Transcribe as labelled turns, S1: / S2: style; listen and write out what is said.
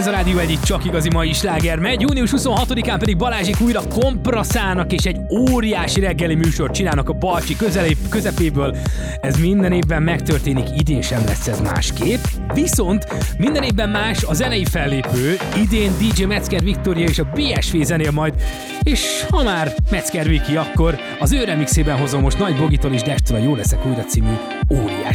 S1: Ez a Rádió Egy csak igazi mai sláger megy. Június 26-án pedig Balázsék újra kompraszálnak, és egy óriási reggeli műsort csinálnak a Balcsi közepéből. Ez minden évben megtörténik, idén sem lesz ez másképp. Viszont minden évben más a zenei fellépő. Idén DJ Metzger Viktória és a BSV zenél majd. És ha már Metzger Viki, akkor az ő remixében hozom most Nagy Bogitól és Destől a Jó leszek újra című óriási